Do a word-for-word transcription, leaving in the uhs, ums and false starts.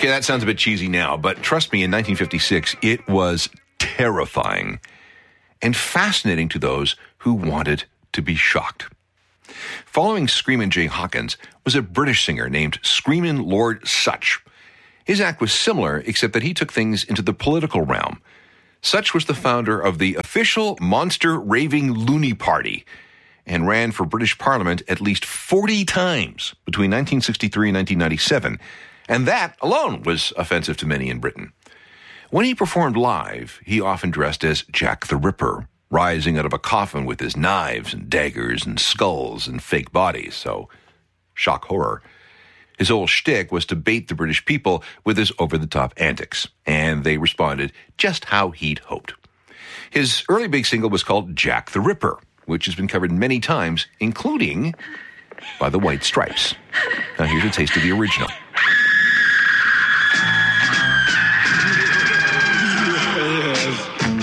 Okay, that sounds a bit cheesy now, but trust me, in nineteen fifty-six, it was terrifying and fascinating to those who wanted to be shocked. Following Screamin' Jay Hawkins was a British singer named Screamin' Lord Sutch. His act was similar, except that he took things into the political realm. Sutch was the founder of the official Monster Raving Loony Party and ran for British Parliament at least forty times between nineteen sixty-three and nineteen ninety-seven, and that alone was offensive to many in Britain. When he performed live, he often dressed as Jack the Ripper, rising out of a coffin with his knives and daggers and skulls and fake bodies, so shock horror. His whole shtick was to bait the British people with his over-the-top antics, and they responded just how he'd hoped. His early big single was called Jack the Ripper, which has been covered many times, including by the White Stripes. Now here's a taste of the original.